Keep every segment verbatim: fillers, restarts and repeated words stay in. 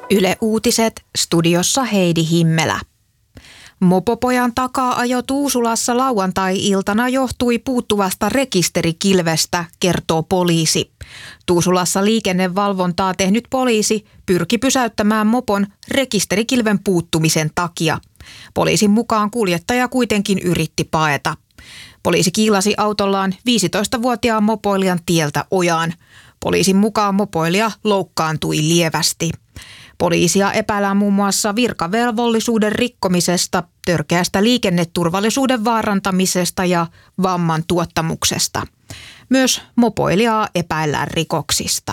Yle Uutiset, studiossa Heidi Himmelä. Mopopojan takaa-ajo Tuusulassa lauantai-iltana johtui puuttuvasta rekisterikilvestä, kertoo poliisi. Tuusulassa liikennevalvontaa tehnyt poliisi pyrki pysäyttämään mopon rekisterikilven puuttumisen takia. Poliisin mukaan kuljettaja kuitenkin yritti paeta. Poliisi kiilasi autollaan viisitoistavuotiaan mopoilijan tieltä ojaan. Poliisin mukaan mopoilija loukkaantui lievästi. Poliisia epäillään muun muassa virkavelvollisuuden rikkomisesta, törkeästä liikenneturvallisuuden vaarantamisesta ja vamman tuottamuksesta. Myös mopoilijaa epäillään rikoksista.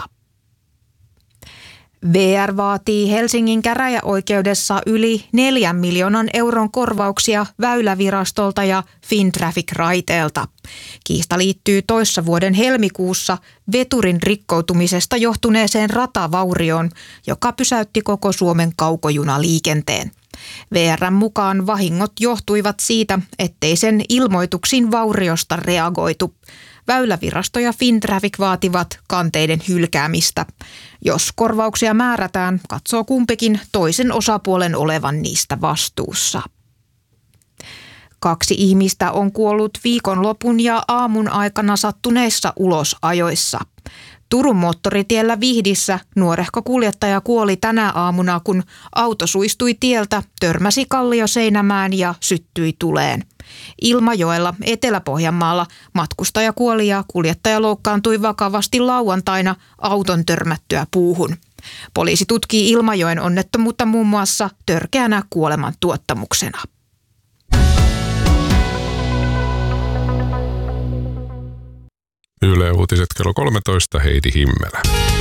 V R vaatii Helsingin käräjäoikeudessa yli neljän miljoonan euron korvauksia Väylävirastolta ja Fintraffic-raiteelta. Kiista liittyy toissa vuoden helmikuussa veturin rikkoutumisesta johtuneeseen ratavaurioon, joka pysäytti koko Suomen kaukojunaliikenteen. V R:n mukaan vahingot johtuivat siitä, ettei sen ilmoituksiin vauriosta reagoitu. Väylävirasto ja Fintraffic vaativat kanteiden hylkäämistä. Jos korvauksia määrätään, katsoo kumpikin toisen osapuolen olevan niistä vastuussa. Kaksi ihmistä on kuollut viikonlopun ja aamun aikana sattuneissa ulosajoissa. Turun moottoritiellä Vihdissä nuorehko kuljettaja kuoli tänä aamuna, kun auto suistui tieltä, törmäsi kallioseinämään ja syttyi tuleen. Ilmajoella Etelä-Pohjanmaalla matkustaja kuoli ja kuljettaja loukkaantui vakavasti lauantaina auton törmättyä puuhun. Poliisi tutkii Ilmajoen onnettomuutta muun muassa törkeänä kuolemantuottamuksena. Yle Uutiset kello kolmetoista, Heidi Himmelä.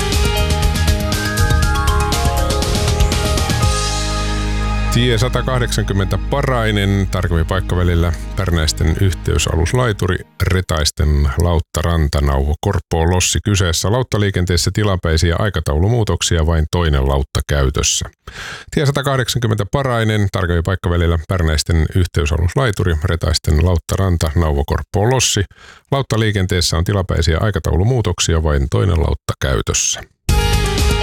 Tie sata kahdeksankymmentä Parainen, tarkemmin paikkavälillä Pärnäisten yhteysaluslaituri, Retaisten Lauttaranta, Nauvo Korppoo Lossi kyseessä. Lauttaliikenteessä tilapäisiä aikataulumuutoksia, vain toinen lautta käytössä. Tie sata kahdeksankymmentä Parainen, tarkemmin paikkavälillä Pärnäisten yhteysaluslaituri, Retaisten Lauttaranta, Nauvo Korppoo Lossi. Lauttaliikenteessä on tilapäisiä aikataulumuutoksia, vain toinen lautta käytössä.